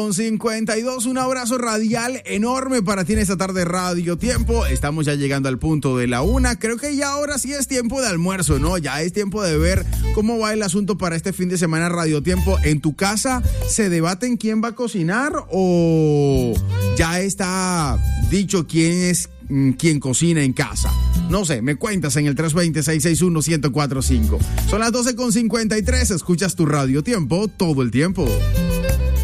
Con 52, un abrazo radial enorme para ti en esta tarde Radio Tiempo. Estamos ya llegando al punto de la 1. Creo que ya ahora sí es tiempo de almuerzo, ¿no? Ya es tiempo de ver cómo va el asunto para este fin de semana Radio Tiempo. ¿En tu casa se debaten quién va a cocinar o ya está dicho quién es quien cocina en casa? No sé, me cuentas en el 320-661-1045. Son las 12:53, escuchas tu Radio Tiempo todo el tiempo.